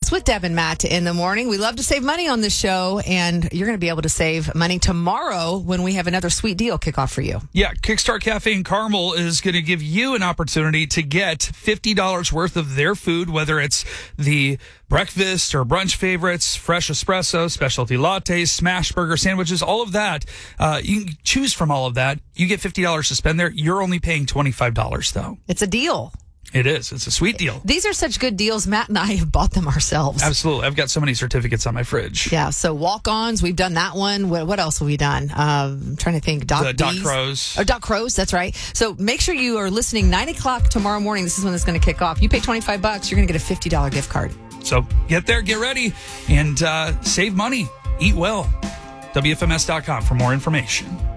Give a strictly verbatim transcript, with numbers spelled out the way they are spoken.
Finance with Deb and Matt in the morning. We love to save money on this show, and you're going to be able to save money tomorrow when we have another sweet deal kick off for you. Yeah, Kickstart Cafe in Carmel is going to give you an opportunity to get fifty dollars worth of their food, whether it's the breakfast or brunch favorites, fresh espresso, specialty lattes, smash burger sandwiches, all of that. Uh, you can choose from all of that. You get fifty dollars to spend there. You're only paying twenty-five dollars, though. It's a deal. It is. It's a sweet deal. These are such good deals. Matt and I have bought them ourselves. Absolutely. I've got so many certificates on my fridge. Yeah. So walk-ons, we've done that one. What, what else have we done? Um, I'm trying to think. Doc The Doc B's. Crows. Oh, Doc Crows. That's right. So make sure you are listening nine o'clock tomorrow morning. This is when it's going to kick off. You pay twenty-five bucks, you're going to get a fifty dollars gift card. So get there, get ready, and uh, save money. Eat well. W F M S dot com for more information.